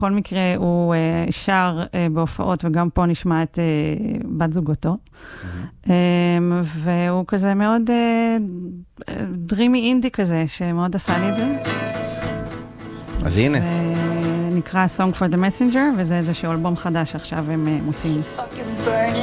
בכל מקרה הוא שר בהופעות, וגם פה נשמע את בת זוגתו. והוא כזה מאוד דרימי אינדי כזה, שמאוד עשה לי את זה. אז הנה. נקרא Song for the Messenger, וזה איזשהו אלבום חדש עכשיו הם מוצאים.